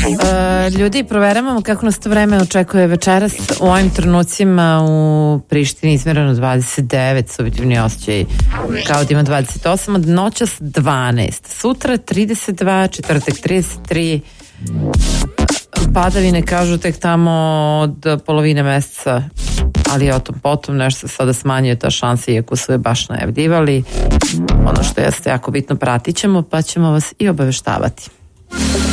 Ljudi, proveravamo kako nas to vreme očekuje večeras. U ovim trenucima u Prištini izmjereno 29, subjektivni osjećaj kao da ima 28, od noćas 12, sutra 32, četvrtak 33, padavine kažu tek tamo od polovine meseca, ali o tom potom nešto sada smanjuje ta šansa, iako su je baš najavljivali. Ono što jeste jako bitno, pratit ćemo, pa ćemo vas i obaveštavati.